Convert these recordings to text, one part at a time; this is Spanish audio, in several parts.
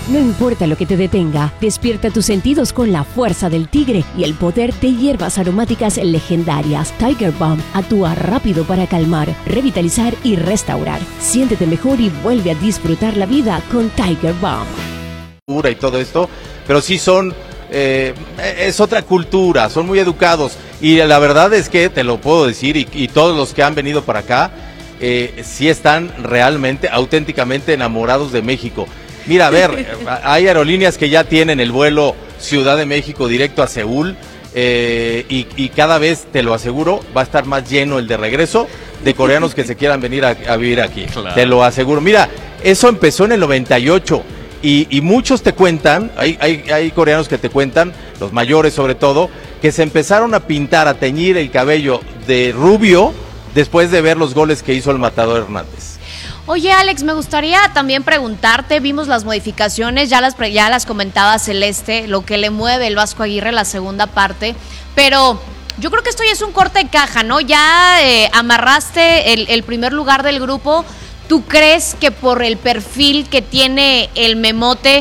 No importa lo que te detenga, despierta tus sentidos con la fuerza del tigre y el poder de hierbas aromáticas legendarias. Tiger Balm actúa rápido para calmar, revitalizar y restaurar. Siéntete mejor y vuelve a disfrutar la vida con Tiger Balm. Y todo esto, pero sí son, es otra cultura, son muy educados y la verdad es que te lo puedo decir y todos los que han venido para acá, sí están realmente, auténticamente enamorados de México. Mira, a ver, hay aerolíneas que ya tienen el vuelo Ciudad de México directo a Seúl y cada vez, te lo aseguro, va a estar más lleno el de regreso de coreanos que se quieran venir a vivir aquí. Claro. Te lo aseguro. Mira, eso empezó en el 98 y muchos te cuentan, hay coreanos que te cuentan, los mayores sobre todo, que se empezaron a pintar, a teñir el cabello de rubio después de ver los goles que hizo el Matador Hernández. Oye, Alex, me gustaría también preguntarte, vimos las modificaciones, ya las comentaba Celeste, lo que le mueve el Vasco Aguirre la segunda parte, pero yo creo que esto ya es un corte de caja, ¿no? Ya amarraste el primer lugar del grupo. ¿Tú crees que por el perfil que tiene el Memote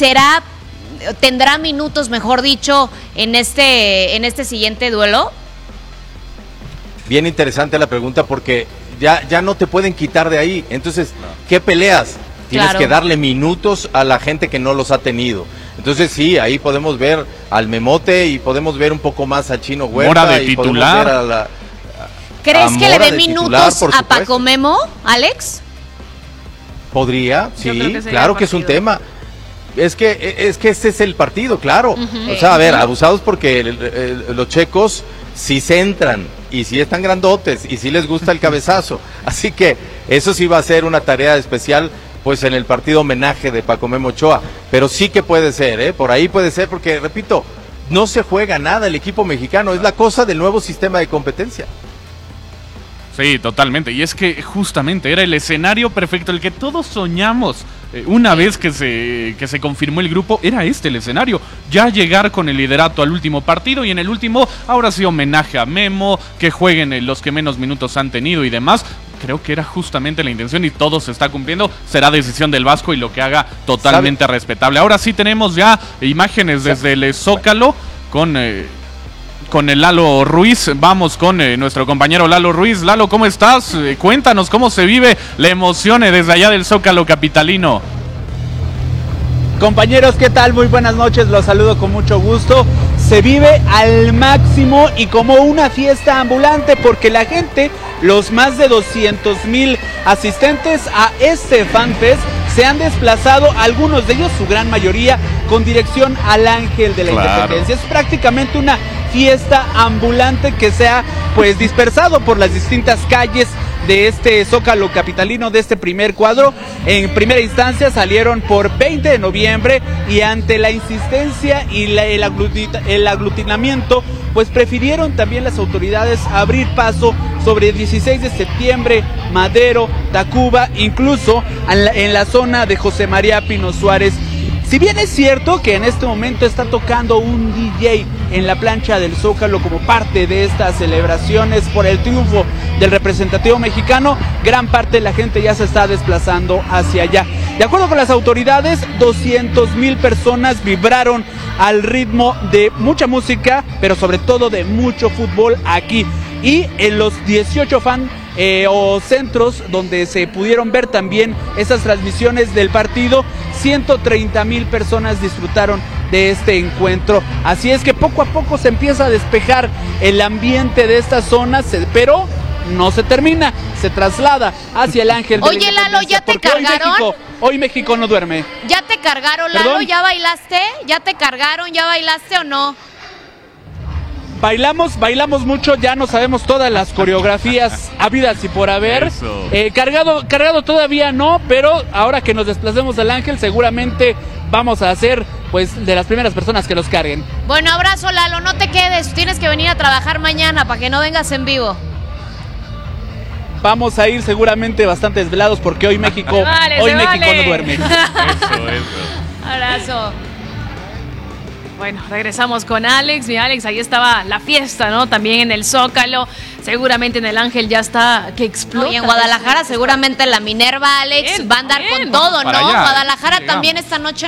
tendrá minutos, mejor dicho, en este siguiente duelo? Bien interesante la pregunta porque ya no te pueden quitar de ahí. Entonces, ¿qué peleas? Tienes que darle minutos a la gente que no los ha tenido. Entonces sí, ahí podemos ver al Memote y podemos ver un poco más a Chino Huerta. Mora de titular. ¿Crees que le dé minutos a Paco Memo, Alex? Podría, sí, claro que es un tema. Es que este es el partido, claro. O sea, a ver, abusados porque los checos sí se entran y sí están grandotes y sí les gusta el cabezazo. Así que eso sí va a ser una tarea especial pues en el partido homenaje de Paco Memo Ochoa. Pero sí que puede ser, por ahí puede ser porque, repito, no se juega nada el equipo mexicano. Es la cosa del nuevo sistema de competencia. Sí, totalmente. Y es que justamente era el escenario perfecto, el que todos soñamos. Una vez que se confirmó el grupo, era el escenario. Ya llegar con el liderato al último partido y en el último, ahora sí homenaje a Memo, que jueguen los que menos minutos han tenido y demás. Creo que era justamente la intención y todo se está cumpliendo. Será decisión del Vasco y lo que haga totalmente respetable. Ahora sí tenemos ya imágenes desde el Zócalo con el Lalo Ruiz. Vamos con nuestro compañero Lalo Ruiz. Lalo, ¿cómo estás? Cuéntanos cómo se vive la emoción desde allá del Zócalo capitalino. Compañeros, ¿qué tal? Muy buenas noches, los saludo con mucho gusto. Se vive al máximo y como una fiesta ambulante porque la gente, los más de 200,000 asistentes a este FanFest, se han desplazado, algunos de ellos, su gran mayoría, con dirección al Ángel de la Independencia. Es prácticamente una fiesta ambulante que se ha pues dispersado por las distintas calles de este Zócalo capitalino, de este primer cuadro. En primera instancia salieron por 20 de noviembre y ante la insistencia y el aglutinamiento, pues prefirieron también las autoridades abrir paso sobre 16 de septiembre, Madero, Tacuba, incluso en la zona de José María Pino Suárez. Si bien es cierto que en este momento está tocando un DJ en la plancha del Zócalo como parte de estas celebraciones por el triunfo del representativo mexicano, gran parte de la gente ya se está desplazando hacia allá. De acuerdo con las autoridades, 200,000 personas vibraron al ritmo de mucha música, pero sobre todo de mucho fútbol aquí. Y en los 18 o centros donde se pudieron ver también esas transmisiones del partido, 130,000 personas disfrutaron de este encuentro. Así es que poco a poco se empieza a despejar el ambiente de estas zonas, pero no se termina, se traslada hacia el Ángel de la Independencia. Oye, Lalo, ¿ya te cargaron? Hoy México no duerme. ¿Ya te cargaron, Lalo? ¿Perdón? ¿Ya bailaste? ¿Ya te cargaron? ¿Ya bailaste o no? Bailamos mucho, ya no sabemos todas las coreografías habidas y por haber. Cargado todavía no, pero ahora que nos desplacemos al Ángel seguramente vamos a ser pues de las primeras personas que nos carguen. Bueno, abrazo, Lalo, no te quedes, tienes que venir a trabajar mañana para que no vengas en vivo. Vamos a ir seguramente bastante desvelados porque hoy México no duerme. Eso. Abrazo. Bueno, regresamos con Alex. Mi Alex, ahí estaba la fiesta, ¿no? También en el Zócalo. Seguramente en el Ángel ya está que explota. Y en Guadalajara seguramente la Minerva, Alex, va a andar con todo, ¿no? Guadalajara también esta noche